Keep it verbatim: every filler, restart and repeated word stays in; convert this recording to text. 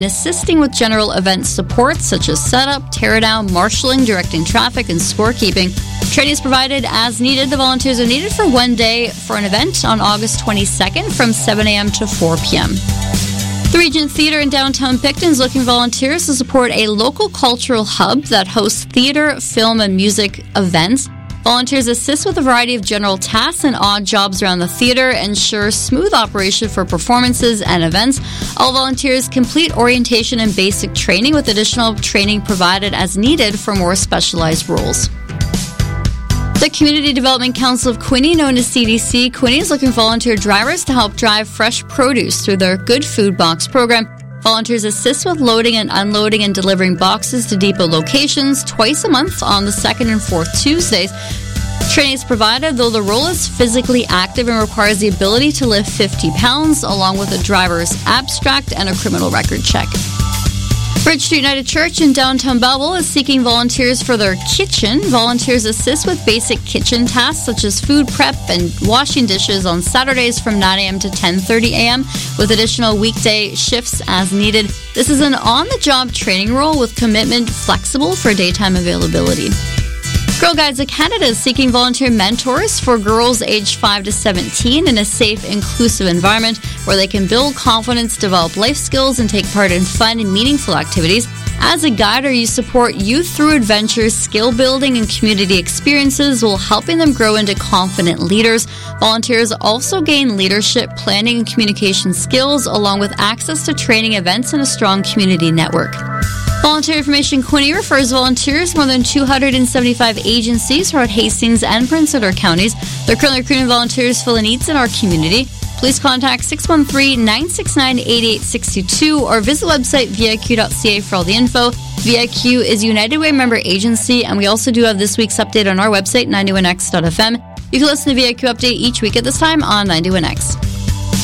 assisting with general event support such as setup, teardown, marshalling, directing traffic, and scorekeeping. Training is provided as needed. The volunteers are needed for one day for an event on August twenty-second from seven a.m. to four p.m. The Regent Theatre in downtown Picton is looking for volunteers to support a local cultural hub that hosts theatre, film, and music events. Volunteers assist with a variety of general tasks and odd jobs around the theatre, ensure smooth operation for performances and events. All volunteers complete orientation and basic training, with additional training provided as needed for more specialized roles. The Community Development Council of Quinte, known as C D C, Quinte is looking for volunteer drivers to help drive fresh produce through their Good Food Box program. Volunteers assist with loading and unloading and delivering boxes to depot locations twice a month on the second and fourth Tuesdays. Training is provided, though the role is physically active and requires the ability to lift fifty pounds, along with a driver's abstract and a criminal record check. Bridge Street United Church in downtown Belleville is seeking volunteers for their kitchen. Volunteers assist with basic kitchen tasks such as food prep and washing dishes on Saturdays from nine a.m. to ten thirty a.m. with additional weekday shifts as needed. This is an on-the-job training role with commitment flexible for daytime availability. Girl Guides of Canada is seeking volunteer mentors for girls aged five to seventeen in a safe, inclusive environment where they can build confidence, develop life skills, and take part in fun and meaningful activities. As a guider, you support youth through adventures, skill building, and community experiences while helping them grow into confident leaders. Volunteers also gain leadership, planning, and communication skills, along with access to training events and a strong community network. Volunteer Information Quinte refers volunteers to more than two hundred seventy-five agencies throughout Hastings and Prince Edward counties. They're currently recruiting volunteers to fill the needs in our community. Please contact six one three, nine six nine, eight eight six two or visit the website v i q dot c a for all the info. V I Q is a United Way member agency, and we also do have this week's update on our website, ninety-one x dot f m. You can listen to V I Q Update each week at this time on ninety-one X.